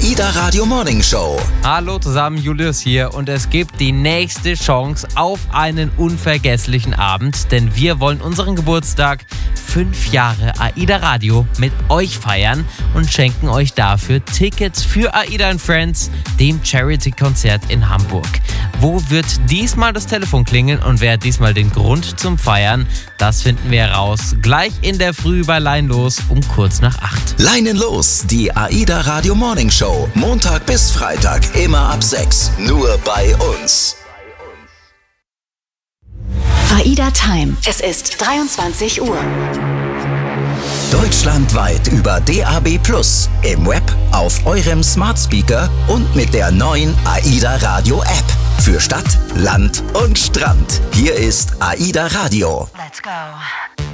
AIDA Radio Morning Show. Hallo zusammen, Julius hier und es gibt die nächste Chance auf einen unvergesslichen Abend, denn wir wollen unseren Geburtstag 5 Jahre AIDA Radio mit euch feiern und schenken euch dafür Tickets für AIDA Friends, dem Charity-Konzert in Hamburg. Wo wird diesmal das Telefon klingeln und wer hat diesmal den Grund zum Feiern? Das finden wir heraus gleich in der Früh bei Line los um kurz nach 8. Leinen los, die AIDA Radio Morning Show. Montag bis Freitag, immer ab 6. Nur bei uns. AIDA Time. Es ist 23 Uhr. Deutschlandweit über DAB+, im Web, auf eurem Smart Speaker und mit der neuen AIDA Radio App. Für Stadt, Land und Strand. Hier ist AIDA Radio. Let's go.